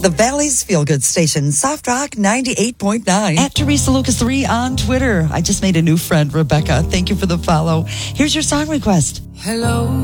The Valley's Feel Good Station, Soft Rock 98.9. At Teresa Lucas 3 on Twitter. I just made a new friend, Rebecca. Thank you for the follow. Here's your song request. Hello.